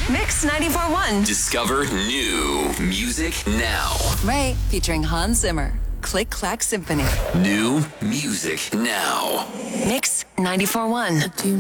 Mix 94.1. Discover new music now. Ray, featuring Hans Zimmer. Click Clack Symphony. New music now. Mix 94.1.